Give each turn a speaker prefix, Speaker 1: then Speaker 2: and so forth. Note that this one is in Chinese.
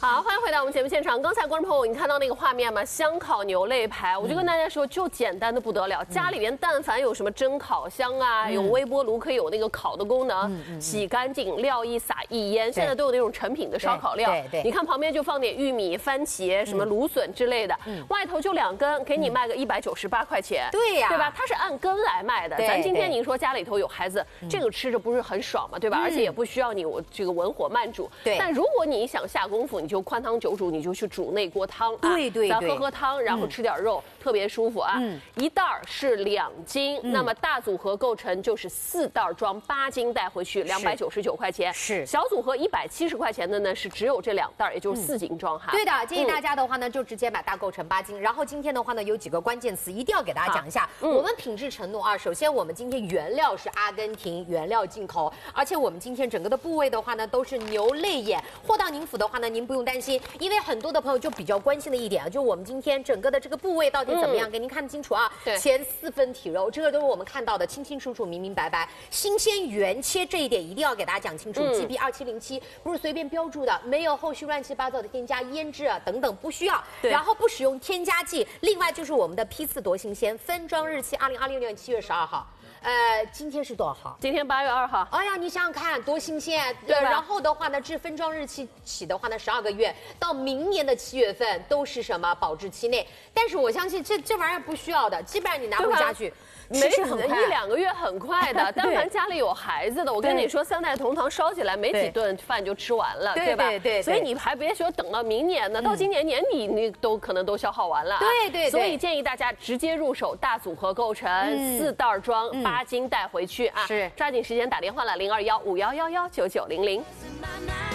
Speaker 1: 好，欢迎回到我们节目现场。刚才观众朋友，你看到那个画面吗？香烤牛肋排，我就跟大家说，就简单的不得了。家里边但凡有什么蒸烤箱啊，有微波炉可以有那个烤的功能，洗干净，料一撒一腌，现在都有那种成品的烧烤料。对，你看旁边就放点玉米、番茄、什么芦笋之类的，外头就2根，给你卖个198块钱。对呀，对吧？它是按根来卖的。咱今天您说家里头有孩子，这个吃着不是很爽嘛，对吧？而且也不需要你这个文火慢煮。对。但如果你想下功夫，你就宽汤久煮，你就去煮那锅汤啊，咱喝汤，然后吃点肉，特别舒服啊。一袋是2斤，那么大组合构成就是4袋装8斤带回去，299块钱。是小组合170块钱的呢，是只有这2袋，也就是4斤装哈。对的，建议大家的话呢，就直接买大构成8斤。然后今天的话呢，有几个关键词一定要给大家讲一下。我们品质承诺啊，首先我们今天原料是阿根廷原料进口，而且我们今天整个的部位的话呢，都是牛肋眼。货到您府的话呢，您不用担心，因为很多的朋友就比较关心的一点，就我们今天整个的这个部位到底怎么样，给您看得清楚啊。前4分体肉，这个都是我们看到的清清楚楚、明明白白，新鲜原切这一点一定要给大家讲清楚。GB 2707不是随便标注的，没有后续乱七八糟的添加、腌制啊等等，不需要。然后不使用添加剂。另外就是我们的批次多新鲜，分装日期2020年7月12号。今天是多少号？今天8月2号。哎呀，你想想看，多新鲜！对，然后的话呢，至分装日期起的话呢，12个月到明年的7月份都是什么保质期内。但是我相信这玩意儿不需要的，基本上你拿回家去。没1、2个月很快的，但凡家里有孩子的，我跟你说，3代同堂烧起来没几顿饭就吃完了，对吧？对，所以你还别说等到明年呢，到今年年底你可能都消耗完了。对，所以建议大家直接入手大组合构成4袋装8斤带回去啊！是，抓紧时间打电话了，0215111990。